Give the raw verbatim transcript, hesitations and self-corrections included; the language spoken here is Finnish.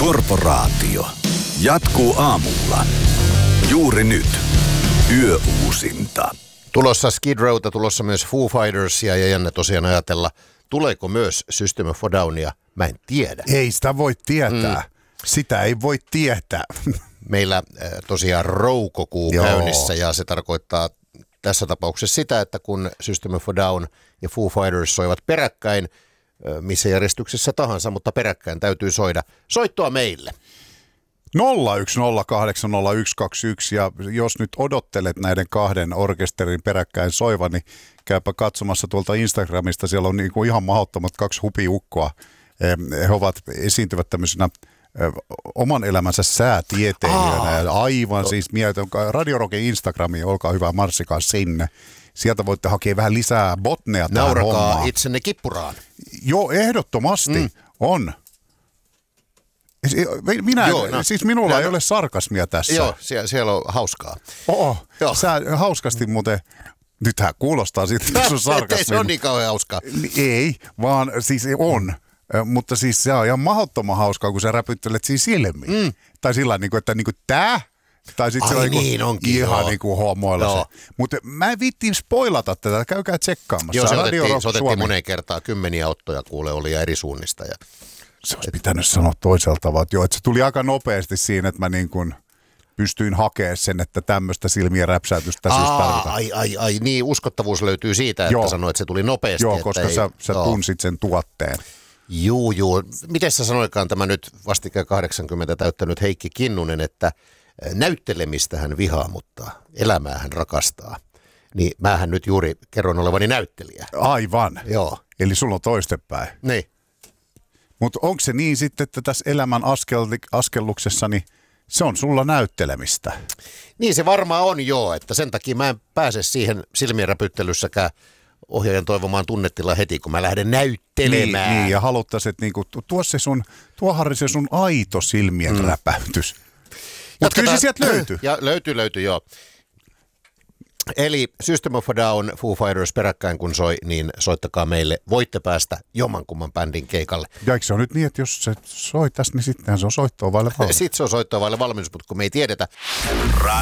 Korporaatio jatkuu aamulla. Juuri nyt. Yöuusinta. Tulossa Skid Rowta, tulossa myös Foo Fightersia ja jännä tosiaan ajatella, tuleeko myös System of a Downia, mä en tiedä. Ei sitä voi tietää. Mm. Sitä ei voi tietää. Meillä äh, tosiaan roukokuu Joo. käynnissä ja se tarkoittaa tässä tapauksessa sitä, että kun System of a Down ja Foo Fighters soivat peräkkäin, äh, missä järjestyksessä tahansa, mutta peräkkäin täytyy soida soittoa meille. nolla yksi nolla kahdeksan nolla yksi kaksi yksi ja jos nyt odottelet näiden kahden orkesterin peräkkäin soivan, niin käypä katsomassa tuolta Instagramista. Siellä on niinku ihan mahdottomat kaksi hupiukkoa. He ovat, esiintyvät tämmöisenä oman elämänsä säätieteilijöinä. Ja aivan no. siis mieletön. Radio Rockin Instagramiin, olkaa hyvä, marssikaa sinne. Sieltä voitte hakea vähän lisää botneja tähän Naurakaa hommaan. itsenne kippuraan. Joo, ehdottomasti mm. on. Minä, Joo, no, siis minulla no, ei ole sarkasmia tässä. Joo, siellä, siellä on hauskaa. Oo, Joo. Sä hauskasti muuten, nythän kuulostaa sitten, että se on sarkasmi. Ei se on niin kauhean hauskaa. Ei, vaan siis on. Mutta siis se on ihan mahdottoman hauskaa, kun sä räpyttelet siinä silmiin. Mm. Tai sillä tavalla, että niin kuin tää. Tai sitten se on niin onkin, ihan joo. niin kuin homoilla se. Mutta mä en viittiin spoilata tätä, käykää tsekkaamassa. Joo, se Radio otettiin, Rock se otettiin Suomi. moneen kertaan. Kymmeniä ottoja kuule oli ja eri suunnista. Ja Se olisi pitänyt sanoa toisella tavalla. Joo, että se tuli aika nopeasti siinä, että mä niin kuin pystyin hakemaan sen, että tämmöistä silmien räpsäytystä siis tarvitaan. Ai, ai, ai, niin uskottavuus löytyy siitä, että Joo. sanoit, että se tuli nopeasti. Joo, että koska ei, sä, sä joo. tunsit sen tuotteen. Juu, juu. Miten sä sanoikaan tämä nyt vastikään kahdeksankymmentä täyttänyt Heikki Kinnunen, että näyttelemistä hän vihaa, mutta elämää hän rakastaa. Niin mähän nyt juuri kerron olevani näyttelijä. Aivan. Joo. Eli sulla on toistepäin. Niin. Mutta onko se niin sitten, että tässä elämän askel, askelluksessa, niin se on sulla näyttelemistä? Niin se varmaan on joo, että sen takia mä en pääse siihen silmien räpyttelyssäkään ohjaajan toivomaan tunnetila heti, kun mä lähden näyttelemään. Niin, niin ja haluttaisiin, että niinku, tuo se sun, tuohan se sun aito silmien mm. räpäytys. Mutta kyllä se sieltä löytyy. Ja löytyy, löytyy, joo. Eli System of a Down, Foo Fighters peräkkäin kun soi, niin soittakaa meille. Voitte päästä jommankumman bändin keikalle. Ja eikö se on nyt niin, että jos se soi tästä, niin sittenhän se on soittoa vaille valmius? Sitten se on soittoa vaille valmius, mutta kun me ei tiedetä.